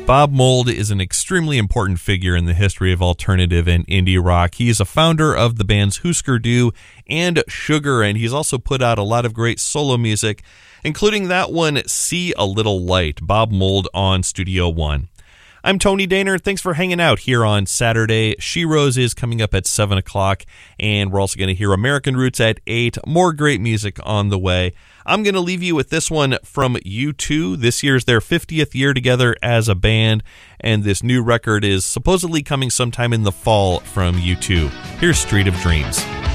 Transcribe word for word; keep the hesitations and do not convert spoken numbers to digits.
Bob Mould is an extremely important figure in the history of alternative and indie rock. He is a founder of the bands Husker Du and Sugar, and he's also put out a lot of great solo music, including that one, See a Little Light, Bob Mould on Studio One. I'm Tony Daner. Thanks for hanging out here on Saturday. She Rose is coming up at seven o'clock, and we're also going to hear American Roots at eight. More great music on the way. I'm going to leave you with this one from U two. This year's their fiftieth year together as a band, and this new record is supposedly coming sometime in the fall from U two. Here's Street of Dreams.